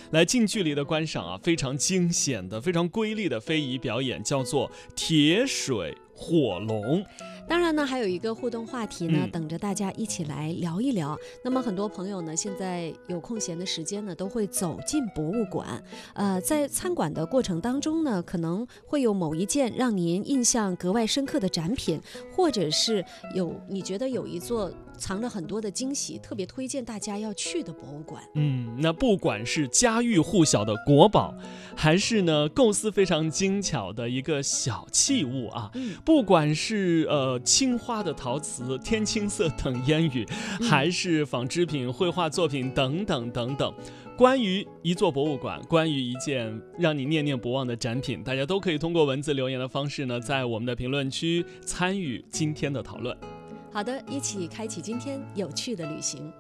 来近距离的观赏非常惊险的、非常瑰丽的非遗表演，叫做铁水火龙。 当然呢，还有一个互动话题呢，等着大家一起来聊一聊。那么很多朋友呢，现在有空闲的时间呢，都会走进博物馆。在参观的过程当中呢，可能会有某一件让您印象格外深刻的展品，或者是你觉得有一座藏着很多的惊喜，特别推荐大家要去的博物馆。 那不管是家喻户晓的国宝，还是呢构思非常精巧的一个小器物不管是青花的陶瓷、天青色等烟雨，还是纺织品、绘画作品等等等等，关于一座博物馆，关于一件让你念念不忘的展品，大家都可以通过文字留言的方式呢，在我们的评论区参与今天的讨论。 好的，一起开启今天有趣的旅行。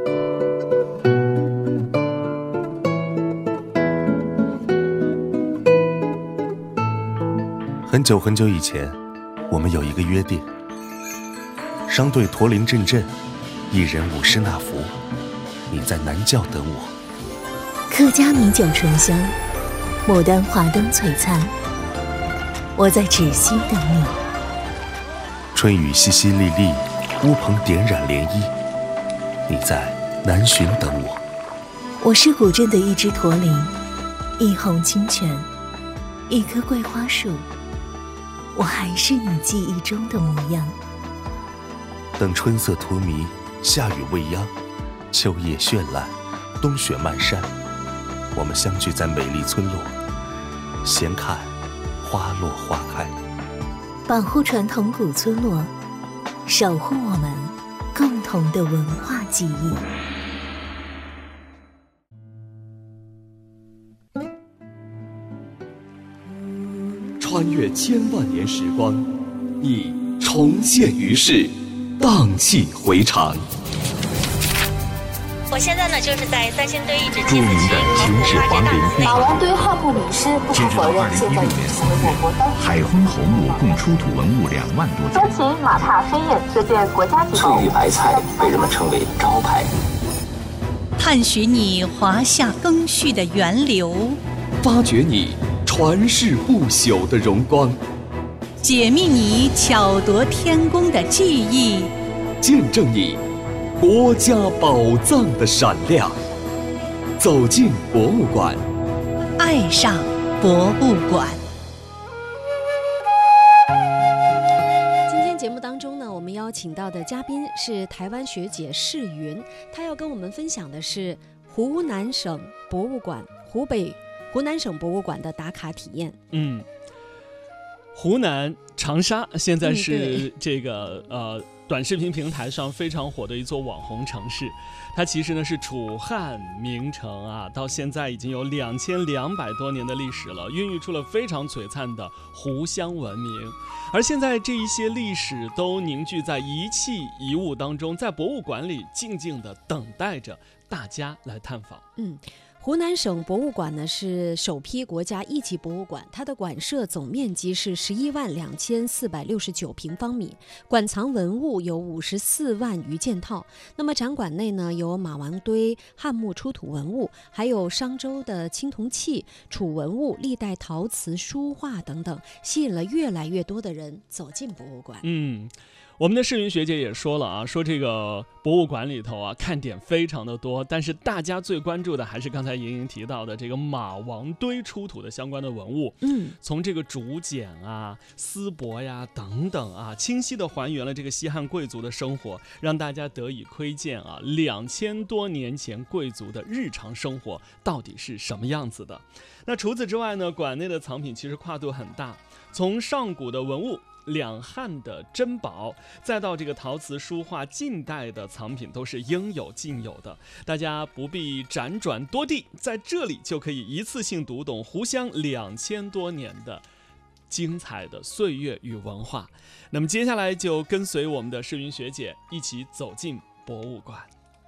很久很久以前，我们有一个约定，商队驼铃阵阵，一人舞狮纳福，你在南教等我。 客家米酒醇香，牡丹华灯璀璨，我在芷溪等你。 春雨淅淅沥沥，乌篷点染涟漪，你在南浔等我。 我是古镇的一只驼铃，一泓清泉，一棵桂花树，我还是你记忆中的模样。 等春色荼蘼，夏雨未央，秋叶绚烂，冬雪漫山，我们相聚在美丽村落，闲看花落花开。 保护传统古村落，守护我们共同的文化记忆。 穿越千万年时光，你重现于世，荡气回肠。 我现在呢，就是在三星堆遗址著名的秦始皇陵墓。 马王堆汉墓女尸不可否认，现在已经成为我国当地海昏侯墓共出土文物2万多件。 周秦马踏飞燕这件国家级翠玉白菜被人们称为招牌。 探寻你华夏更续的源流， 发掘你传世不朽的荣光， 解密你巧夺天工的技艺， 见证你国家宝藏的闪亮。走进博物馆， 爱上博物馆。 今天节目当中呢，我们邀请到的嘉宾是台湾学姐世云，她要跟我们分享的是湖南省博物馆湖南省博物馆的打卡体验。 湖南长沙现在是这个短视频平台上非常火的一座网红城市，它其实呢是楚汉名城到现在已经有2200多年的历史了，孕育出了非常璀璨的湖湘文明。而现在这一些历史都凝聚在一器一物当中，在博物馆里静静地等待着大家来探访。 湖南省博物馆呢是首批国家一级博物馆，它的馆舍总面积是112469平方米，馆藏文物有54万余件套。那么展馆内呢有马王堆汉墓出土文物，还有商周的青铜器、楚文物、历代陶瓷、书画等等，吸引了越来越多的人走进博物馆。 我们的世云学姐也说了说这个博物馆里头看点非常的多，但是大家最关注的还是刚才莹莹提到的这个马王堆出土的相关的文物。从这个竹简丝帛等等清晰的还原了这个西汉贵族的生活，让大家得以窥见2000多年前贵族的日常生活到底是什么样子的。那除此之外呢，馆内的藏品其实跨度很大，从上古的文物、两汉的珍宝，再到这个陶瓷、书画，近代的藏品都是应有尽有的。大家不必辗转多地，在这里就可以一次性读懂湖湘2000多年的精彩的岁月与文化。那么接下来就跟随我们的世云学姐一起走进博物馆。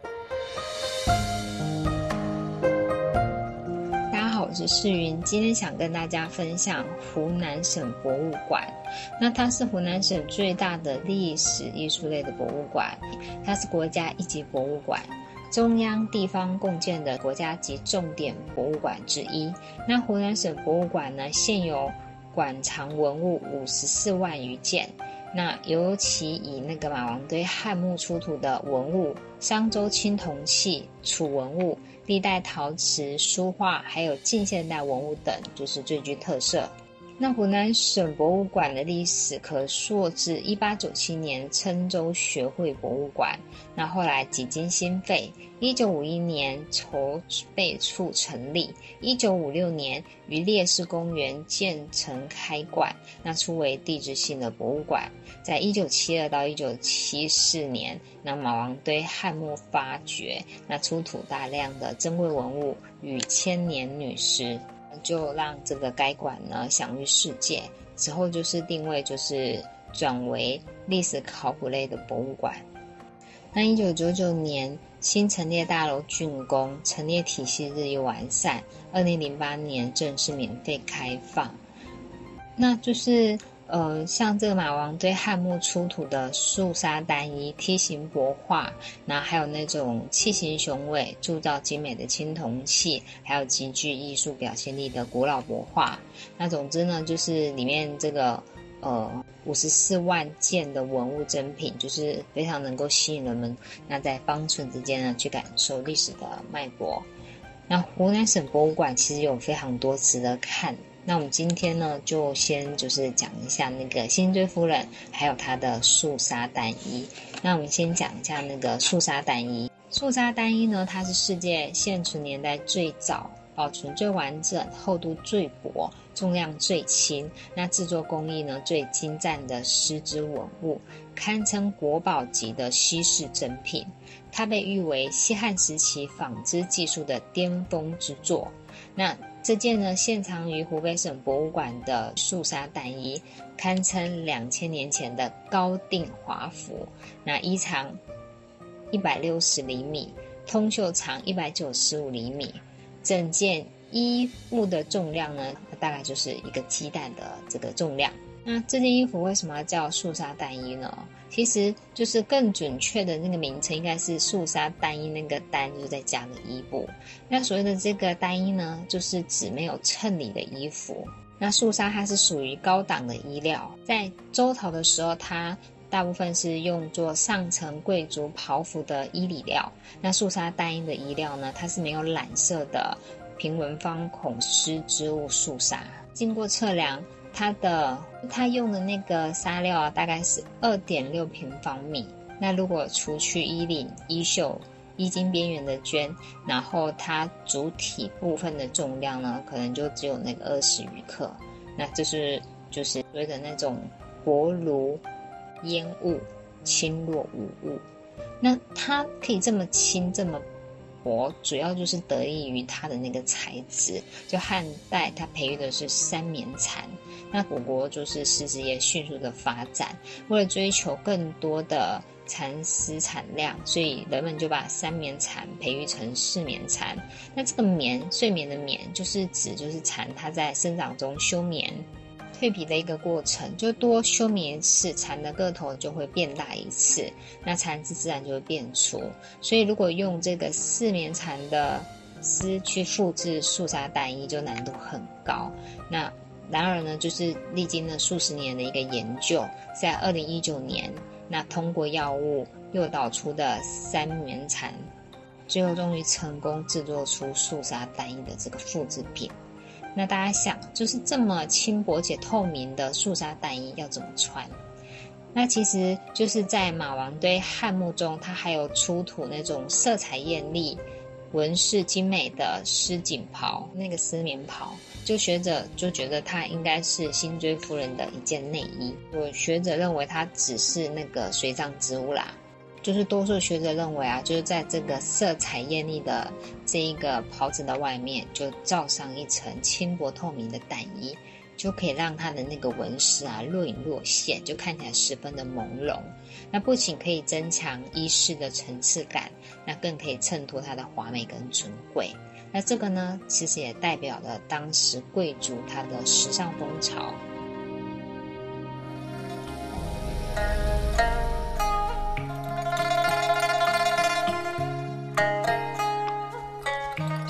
我是世云，今天想跟大家分享湖南省博物馆。那它是湖南省最大的历史艺术类的博物馆，它是国家一级博物馆。 中央地方共建的国家级重点博物馆之一。那湖南省博物馆呢，现有馆藏文物54万余件。那尤其以那个马王堆汉墓出土的文物、商周青铜器、楚文物、历代陶瓷、书画，还有近现代文物等，就是最具特色。那湖南省博物馆的历史可溯至1897年郴州学会博物馆，那后来几经心肺，1951年筹备处成立，1956年于烈士公园建成开馆，那初为地质性的博物馆。在1972到1974年，那马王堆汉墓发掘，那出土大量的珍贵文物与千年女尸，就让这个该馆呢享誉世界。之后就是定位就是转为历史考古类的博物馆。那1999年新陈列大楼竣工，陈列体系日益完善，2008年正式免费开放。那就是像这个马王堆汉墓出土的肃杀单一、梯形帛画，然后还有那种器型雄伟、铸造精美的青铜器，还有极具艺术表现力的古老帛画。那总之呢，就是里面这个54万件的文物珍品，就是非常能够吸引人们那在方寸之间呢去感受历史的脉搏。那湖南省博物馆其实有非常多值得看。那我们今天呢，就先就是讲一下那个辛追夫人，还有她的肃杀单一。那我们先讲一下那个肃杀单一。肃杀单一呢，它是世界现存年代最早、保存最完整、厚度最薄、重量最轻，那制作工艺呢最精湛的丝织文物，堪称国宝级的稀世珍品。它被誉为西汉时期纺织技术的巅峰之作。那这件呢，现藏于湖北省博物馆的肃杀单一，堪称2000年前的高定华服。那衣长160厘米，通袖长195厘米，整件衣物的重量呢，大概就是一个鸡蛋的这个重量。那这件衣服为什么要叫肃杀单一呢？其实就是更准确的那个名称应该是肃杀单一，那个单就是再加个衣部。那所谓的这个单一呢，就是指没有衬里的衣服。那肃杀它是属于高档的衣料，在周朝的时候，它大部分是用作上层贵族袍服的衣里料。那肃杀单一的衣料呢，它是没有染色的平纹方孔丝织物肃杀。经过测量，它用的那个纱料啊，大概是2.6平方米。那如果除去衣领、衣袖、衣襟边缘的绢，然后它主体部分的重量呢，可能就只有那个20余克。那就是所谓的那种薄如烟雾，轻若无物。那它可以这么轻这么薄，主要就是得益于它的那个材质。就汉代它培育的是3棉蚕，那我国就是丝织业迅速的发展，为了追求更多的蚕丝产量，所以人们就把3棉蚕培育成4棉蚕。那这个棉，睡眠的棉，就是指就是蚕它在生长中休眠蜕皮的一个过程，就多休眠一次，蚕的个头就会变大一次，那蚕丝自然就会变粗。所以如果用这个4棉蚕的丝去复制肃杀单一，就难度很高。那然而呢，就是历经了数十年的一个研究，在2019年，那通过药物诱导出的3棉蚕，最后终于成功制作出肃杀单一的这个复制品。那大家想，就是这么轻薄且透明的肃杀单一要怎么穿？那其实就是在马王堆汉墓中，它还有出土那种色彩艳丽、纹饰精美的丝锦袍，那个丝棉袍，学者就觉得它应该是辛追夫人的一件内衣。有学者认为它只是那个随葬之物啦。就是多数学者认为啊，就是在这个色彩艳丽的这一个袍子的外面，就罩上一层轻薄透明的单衣，就可以让它的那个纹饰啊若隐若现，就看起来十分的朦胧。那不仅可以增强衣饰的层次感，那更可以衬托它的华美跟尊贵。那这个呢，其实也代表了当时贵族他的时尚风潮。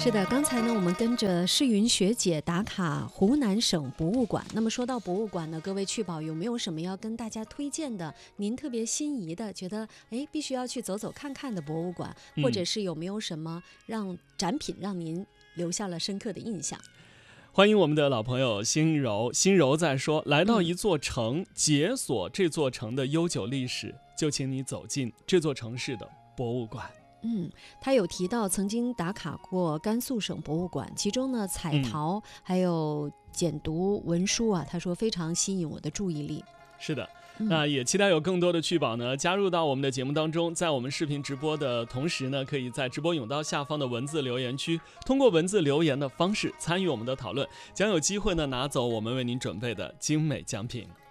是的，刚才呢，我们跟着世云学姐打卡湖南省博物馆。那么说到博物馆呢，各位趣宝有没有什么要跟大家推荐的？您特别心仪的，觉得必须要去走走看看的博物馆，或者是有没有什么展品让您留下了深刻的印象？ 欢迎我们的老朋友心柔，心柔在说，来到一座城，解锁这座城的悠久历史，就请你走进这座城市的博物馆。 他有提到曾经打卡过甘肃省博物馆，其中呢彩陶还有简读文书啊，他说非常吸引我的注意力。 是的，那也期待有更多的趣宝呢加入到我们的节目当中，在我们视频直播的同时呢，可以在直播甬道下方的文字留言区，通过文字留言的方式参与我们的讨论，将有机会呢拿走我们为您准备的精美奖品。